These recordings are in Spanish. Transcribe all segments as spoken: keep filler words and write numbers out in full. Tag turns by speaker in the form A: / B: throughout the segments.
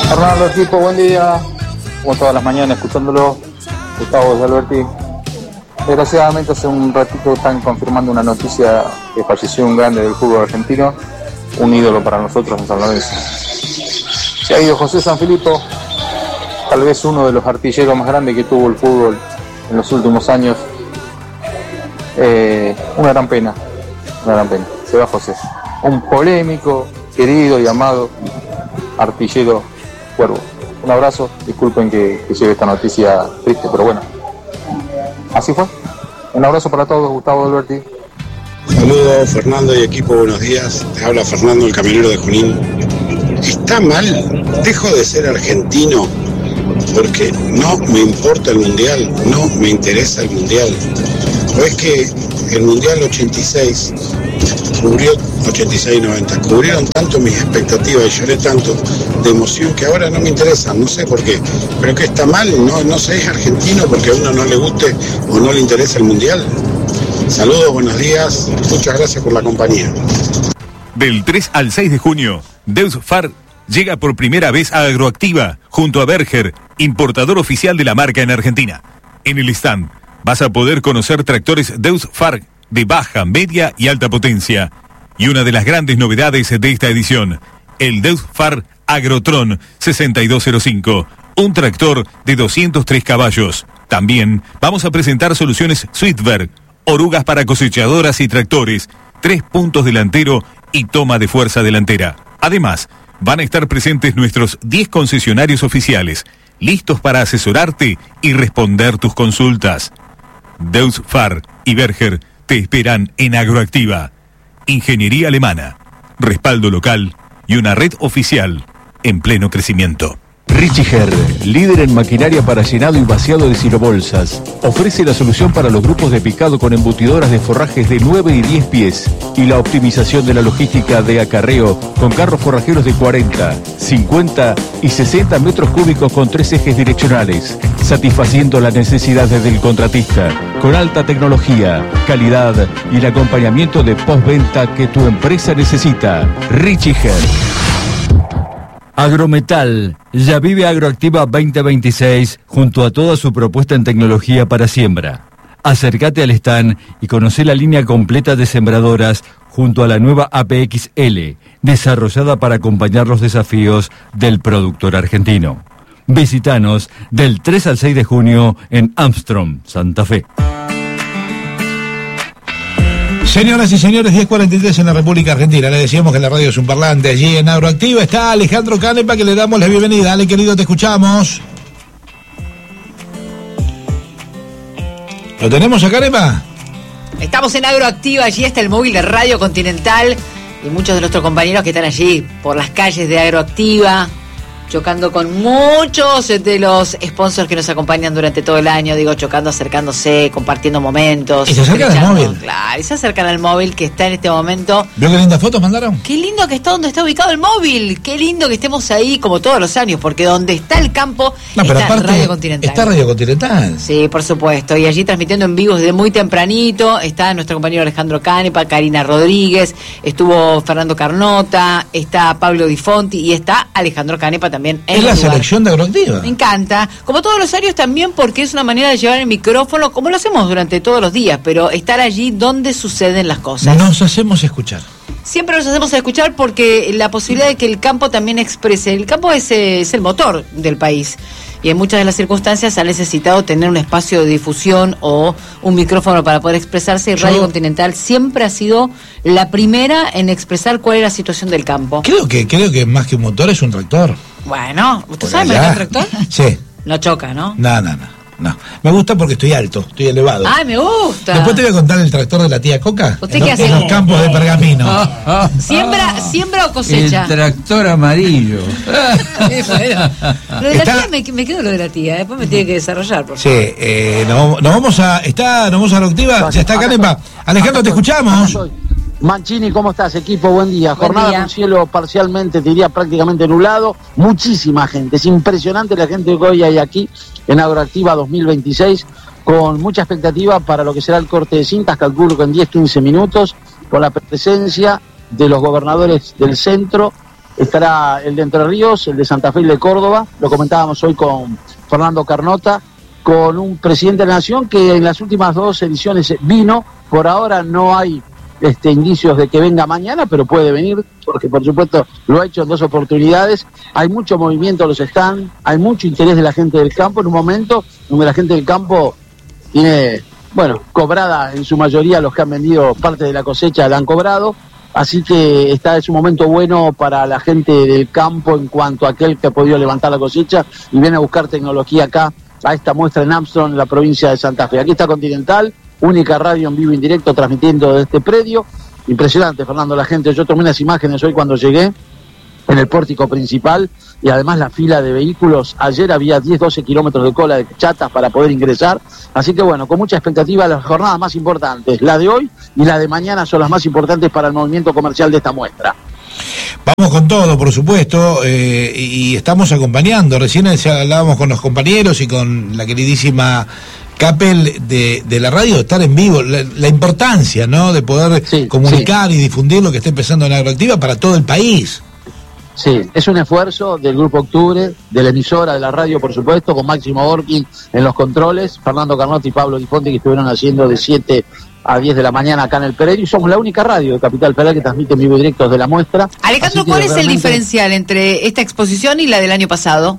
A: Fernando, equipo, buen día. Como todas las mañanas, escuchándolo. Gustavo de Alberti. Desgraciadamente, hace un ratito están confirmando una noticia que falleció un grande del fútbol argentino, un ídolo para nosotros en San Lorenzo. Se ha ido José Sanfilippo, tal vez uno de los artilleros más grandes que tuvo el fútbol en los últimos años. Eh, una gran pena, una gran pena. Se va José. Un polémico, querido y amado artillero Cuervo. Un abrazo, disculpen que, que lleve esta noticia triste, pero bueno, así fue. Un abrazo para todos, Gustavo Alberti.
B: Saludos, Fernando y equipo, buenos días. Te habla Fernando, el camionero de Junín. Está mal, dejo de ser argentino porque no me importa el mundial, no me interesa el mundial. ¿Ves que el mundial ochenta y seis cubrió, ochenta y seis noventa, cubrieron tanto mis expectativas y lloré tanto de emoción que ahora no me interesa, no sé por qué, pero que está mal, no, no sé, es argentino porque a uno no le guste o no le interesa el mundial. Saludos, buenos días, muchas gracias por la compañía.
C: Del tres al seis de junio, Deus Far llega por primera vez a Agroactiva, junto a Berger, importador oficial de la marca en Argentina. En el stand vas a poder conocer tractores Deus Far de baja, media y alta potencia. Y una de las grandes novedades de esta edición, el Deus Far Agrotron sesenta y dos cero cinco, un tractor de doscientos tres caballos. También vamos a presentar soluciones Sweetberg, orugas para cosechadoras y tractores, tres puntos delantero y toma de fuerza delantera. Además, van a estar presentes nuestros diez concesionarios oficiales, listos para asesorarte y responder tus consultas. Deus Far y Berger te esperan en Agroactiva. Ingeniería alemana, respaldo local y una red oficial en pleno crecimiento.
D: Richiger, líder en maquinaria para llenado y vaciado de silobolsas, ofrece la solución para los grupos de picado con embutidoras de forrajes de nueve y diez pies y la optimización de la logística de acarreo con carros forrajeros de cuarenta, cincuenta y sesenta metros cúbicos con tres ejes direccionales, satisfaciendo las necesidades del contratista, con alta tecnología, calidad y el acompañamiento de postventa que tu empresa necesita. Richiger. Agrometal, ya vive Agroactiva veinte veintiséis junto a toda su propuesta en tecnología para siembra. Acércate al stand y conoce la línea completa de sembradoras junto a la nueva A P X L, desarrollada para acompañar los desafíos del productor argentino. Visítanos del tres al seis de junio en Armstrong, Santa Fe.
E: Señoras y señores, diez cuarenta y tres en la República Argentina. Le decíamos que la radio es un parlante. Allí en Agroactiva está Alejandro Canepa, que le damos la bienvenida. Ale, querido, te escuchamos. ¿Lo tenemos a Canepa?
F: Estamos en Agroactiva, allí está el móvil de Radio Continental y muchos de nuestros compañeros que están allí por las calles de Agroactiva, chocando con muchos de los sponsors que nos acompañan durante todo el año, digo, chocando, acercándose, compartiendo momentos.
E: Y se acercan al móvil.
F: Claro, y se acercan al móvil que está en este momento.
E: ¿Vio qué lindas fotos mandaron?
F: Qué lindo que está donde está ubicado el móvil, qué lindo que estemos ahí como todos los años, porque donde está el campo
E: no, pero
F: está
E: aparte,
F: Radio Continental.
E: Está Radio Continental.
F: Sí, por supuesto, y allí transmitiendo en vivo desde muy tempranito, está nuestro compañero Alejandro Canepa, Karina Rodríguez, estuvo Fernando Carnota, está Pablo Di Fonti y está Alejandro Canepa también en
E: el lugar.
F: Selección
E: de Agroactiva.
F: Me encanta, como todos los años también, porque es una manera de llevar el micrófono, como lo hacemos durante todos los días, pero estar allí donde suceden las cosas.
E: Nos hacemos escuchar.
F: Siempre nos hacemos escuchar porque la posibilidad de que el campo también exprese, el campo es, es el motor del país y en muchas de las circunstancias ha necesitado tener un espacio de difusión o un micrófono para poder expresarse, y Radio Yo... Continental siempre ha sido la primera en expresar cuál es la situación del campo.
E: Creo que, creo que más que un motor es un tractor.
F: Bueno, ¿usted sabe manejar un tractor?
E: Sí.
F: No choca, ¿no?
E: No, no, no. No, me gusta porque estoy alto, estoy elevado.
F: ¡Ay, me gusta!
E: Después te voy a contar el tractor de la tía Coca.
F: ¿Usted
E: en
F: qué
E: los,
F: hace?
E: En los campos de Pergamino.
F: ¿Siembra, siembra o cosecha?
G: El tractor amarillo.
F: Bueno, lo de
E: Está...
F: la tía, me, me quedo lo de la tía, después me tiene que desarrollar, por
E: Sí,
F: favor.
E: eh, nos, nos vamos a... ¿Está, nos vamos a Agroactiva? Ya está Canepa. Alejandro, te escuchamos.
H: Mancini, ¿cómo estás, equipo? Buen día.
F: Buen
H: Jornada
F: día.
H: con cielo parcialmente, te diría prácticamente nublado. Muchísima gente. Es impresionante la gente que hoy hay aquí en Agroactiva dos mil veintiséis, con mucha expectativa para lo que será el corte de cintas, calculo que en diez quince minutos, con la presencia de los gobernadores del centro estará el de Entre Ríos, el de Santa Fe y el de Córdoba. Lo comentábamos hoy con Fernando Carnota, con un presidente de la Nación que en las últimas dos ediciones vino. Por ahora no hay este, indicios de que venga mañana, pero puede venir, porque por supuesto lo ha hecho en dos oportunidades. Hay mucho movimiento, los están, hay mucho interés de la gente del campo en un momento donde la gente del campo tiene, bueno, cobrada en su mayoría, los que han vendido parte de la cosecha la han cobrado, así que está es un momento bueno para la gente del campo en cuanto a aquel que ha podido levantar la cosecha y viene a buscar tecnología acá, a esta muestra en Armstrong, en la provincia de Santa Fe. Aquí está Continental, única radio en vivo y en directo transmitiendo desde este predio. Impresionante, Fernando, la gente. Yo tomé unas imágenes hoy cuando llegué en el pórtico principal y además la fila de vehículos. Ayer había diez, doce kilómetros de cola de chatas para poder ingresar. Así que bueno, con mucha expectativa, las jornadas más importantes, la de hoy y la de mañana, son las más importantes para el movimiento comercial de esta muestra.
E: Vamos con todo, por supuesto, eh, y estamos acompañando. Recién hablábamos con los compañeros y con la queridísima Capel de, de la radio, de estar en vivo, la, la importancia, ¿no?, de poder sí, comunicar sí. y difundir lo que está empezando en Agroactiva para todo el país.
H: Sí, es un esfuerzo del Grupo Octubre, de la emisora, de la radio, por supuesto, con Máximo Borkin en los controles, Fernando Carnota y Pablo Di Fonte, que estuvieron haciendo de siete a diez de la mañana acá en el Pereiro, y somos la única radio de Capital Federal que transmite en vivo y directo desde la muestra.
F: Alejandro, ¿cuál es realmente el diferencial entre esta exposición y la del año pasado?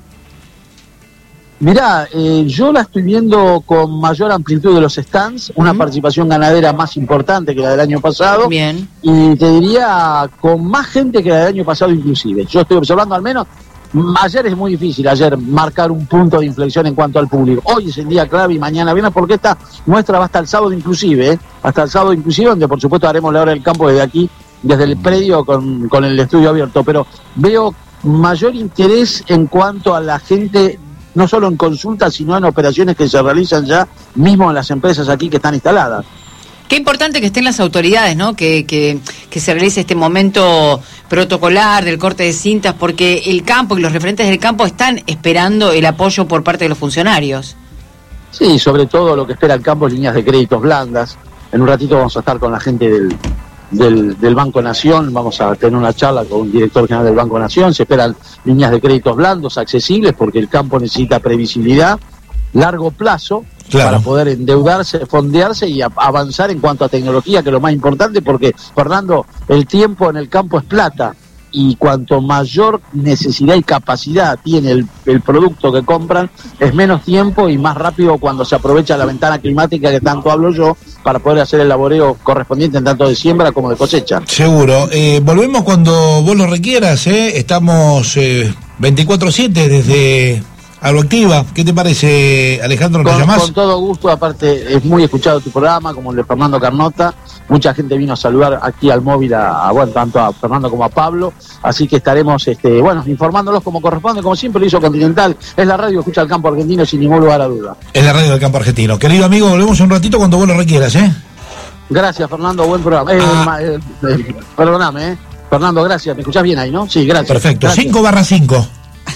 H: Mirá, eh, yo la estoy viendo con mayor amplitud de los stands, una uh-huh. participación ganadera más importante que la del año pasado.
F: Bien.
H: Y te diría con más gente que la del año pasado inclusive. Yo estoy observando al menos, ayer es muy difícil, ayer marcar un punto de inflexión en cuanto al público. Hoy es el día clave y mañana viene, porque esta muestra va hasta el sábado inclusive, ¿eh? hasta el sábado inclusive, donde por supuesto haremos la hora del campo desde aquí, desde el predio con, con el estudio abierto. Pero veo mayor interés en cuanto a la gente, no solo en consultas, sino en operaciones que se realizan ya mismo en las empresas aquí que están instaladas.
F: Qué importante que estén las autoridades, ¿no? Que, que, que se realice este momento protocolar del corte de cintas, porque el campo y los referentes del campo están esperando el apoyo por parte de los funcionarios.
H: Sí, sobre todo lo que espera el campo es líneas de créditos blandas. En un ratito vamos a estar con la gente del, del, del Banco Nación, vamos a tener una charla con un director general del Banco Nación. Se esperan líneas de créditos blandos, accesibles, porque el campo necesita previsibilidad, largo plazo, claro, para poder endeudarse, fondearse y a, avanzar en cuanto a tecnología, que es lo más importante, porque, Fernando, el tiempo en el campo es plata, y cuanto mayor necesidad y capacidad tiene el, el producto que compran, es menos tiempo y más rápido cuando se aprovecha la ventana climática que tanto hablo yo, para poder hacer el laboreo correspondiente en tanto de siembra como de cosecha.
E: Seguro. Eh, volvemos cuando vos lo requieras, ¿eh? Estamos eh, veinticuatro siete desde Agroactiva. ¿Qué te parece, Alejandro? ¿Nos
H: con,
E: llamás?
H: Con todo gusto, aparte es muy escuchado tu programa, como el de Fernando Carnota. Mucha gente vino a saludar aquí al móvil a, a bueno, tanto a Fernando como a Pablo, así que estaremos este, bueno, informándolos como corresponde, como siempre lo hizo Continental. Es la radio que escucha el campo argentino sin ningún lugar a duda.
E: Es la radio del campo argentino. Querido amigo, volvemos un ratito cuando vos lo requieras, ¿eh?
H: Gracias, Fernando, buen programa. Eh, ah. eh, eh, perdóname, eh. Fernando, gracias. ¿Me escuchás bien ahí, no? Sí, gracias.
E: Perfecto.
H: Gracias.
E: cinco barra cinco.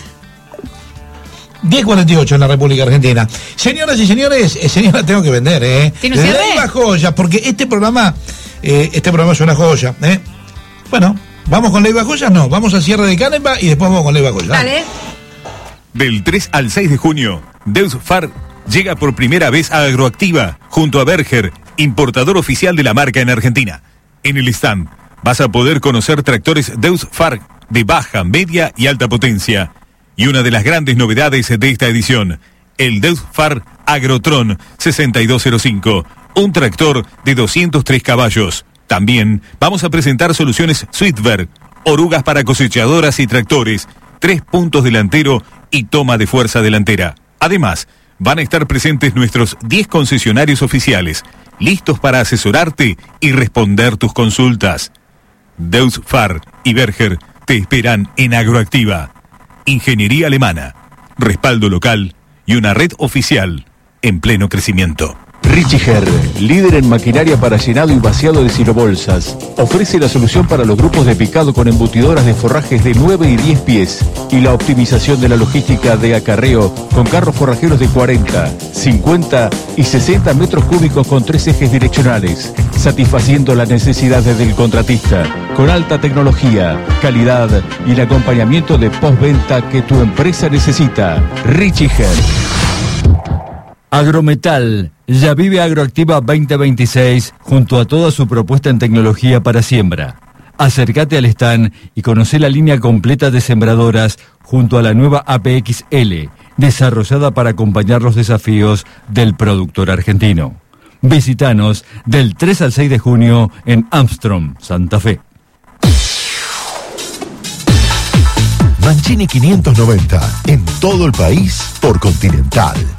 E: diez cuarenta y ocho en la República Argentina. Señoras y señores, eh, señora, tengo que vender, ¿eh?
F: ¿Tiene
E: Leiva Joyas, porque este programa, eh, este programa es una joya, ¿eh? Bueno, ¿vamos con Leiva Joyas? No, vamos al cierre de Canepa y después vamos con Leiva Joyas.
F: Dale.
C: Del tres al seis de junio, Deus Far llega por primera vez a Agroactiva, junto a Berger, importador oficial de la marca en Argentina. En el stand vas a poder conocer tractores Deus Far de baja, media y alta potencia. Y una de las grandes novedades de esta edición, el Deus Far Agrotron sesenta y dos cero cinco, un tractor de doscientos tres caballos. También vamos a presentar soluciones Sweetberg, orugas para cosechadoras y tractores, tres puntos delantero y toma de fuerza delantera. Además, van a estar presentes nuestros diez concesionarios oficiales, listos para asesorarte y responder tus consultas. Deus Far y Berger te esperan en Agroactiva. Ingeniería alemana, respaldo local y una red oficial en pleno crecimiento.
D: Richiger, líder en maquinaria para llenado y vaciado de silobolsas, ofrece la solución para los grupos de picado con embutidoras de forrajes de nueve y diez pies y la optimización de la logística de acarreo con carros forrajeros de cuarenta, cincuenta y sesenta metros cúbicos con tres ejes direccionales, satisfaciendo las necesidades del contratista, con alta tecnología, calidad y el acompañamiento de postventa que tu empresa necesita. Richiger.
G: Agrometal, ya vive Agroactiva veinte veintiséis junto a toda su propuesta en tecnología para siembra. Acércate al stand y conoce la línea completa de sembradoras junto a la nueva A P X L, desarrollada para acompañar los desafíos del productor argentino. Visítanos del tres al seis de junio en Armstrong, Santa Fe.
I: Mancini quinientos noventa, en todo el país por Continental.